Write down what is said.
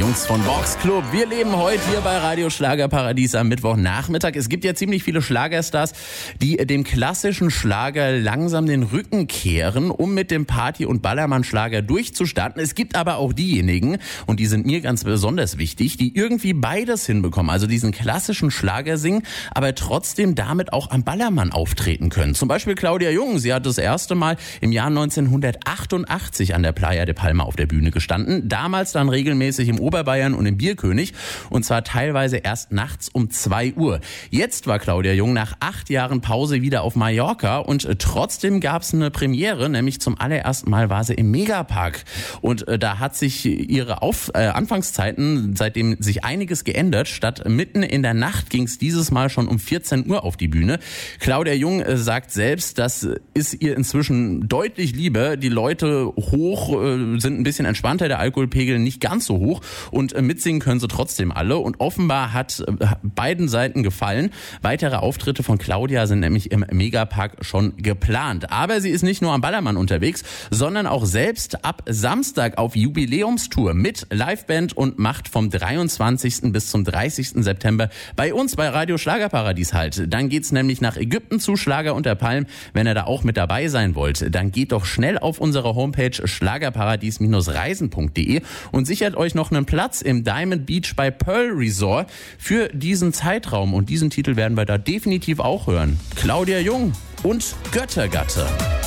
Jungs von Vox Club. Wir leben heute hier bei Radio Schlagerparadies am Mittwochnachmittag. Es gibt ja ziemlich viele Schlagerstars, die dem klassischen Schlager langsam den Rücken kehren, um mit dem Party- und Ballermann-Schlager durchzustarten. Es gibt aber auch diejenigen, und die sind mir ganz besonders wichtig, die irgendwie beides hinbekommen. Also diesen klassischen Schlager singen, aber trotzdem damit auch am Ballermann auftreten können. Zum Beispiel Claudia Jung. Sie hat das erste Mal im Jahr 1988 an der Playa de Palma auf der Bühne gestanden. Damals dann regelmäßig im Oberbayern und im Bierkönig. Und zwar teilweise erst nachts um 2 Uhr. Jetzt war Claudia Jung nach 8 Jahren Pause wieder auf Mallorca und trotzdem gab es eine Premiere, nämlich zum allerersten Mal war sie im Megapark. Und da hat sich ihre Anfangszeiten, seitdem sich einiges geändert. Statt mitten in der Nacht ging es dieses Mal schon um 14 Uhr auf die Bühne. Claudia Jung sagt selbst, das ist ihr inzwischen deutlich lieber. Die Leute hoch sind ein bisschen entspannter, der Alkoholpegel nicht ganz so hoch und mitsingen können sie trotzdem alle. Und offenbar hat beiden Seiten gefallen. Weitere Auftritte von Claudia sind nämlich im Megapark schon geplant. Aber sie ist nicht nur am Ballermann unterwegs, sondern auch selbst ab Samstag auf Jubiläumstour mit Liveband und macht vom 23. bis zum 30. September bei uns bei Radio Schlagerparadies halt. Dann geht's nämlich nach Ägypten zu Schlager unter Palm. Wenn ihr da auch mit dabei sein wollt, dann geht doch schnell auf unsere Homepage schlagerparadies-reisen.de und sichert euch noch einen Platz im Diamond Beach bei Pearl Resort für diesen Zeitraum. Und diesen Titel werden wir da definitiv auch hören. Claudia Jung und Göttergatte.